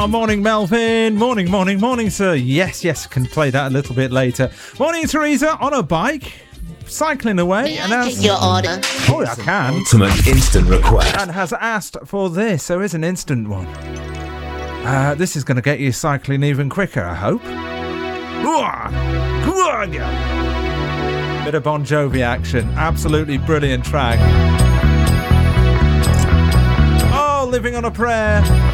Morning, Melvin. Morning, sir. Yes, can play that a little bit later. Morning, Teresa, on a bike, cycling away. May I take your order? Oh, I can. Ultimate instant request. And has asked for this. There is an instant one. This is going to get you cycling even quicker, I hope. Bit of Bon Jovi action. Absolutely brilliant track. Oh, Living on a Prayer.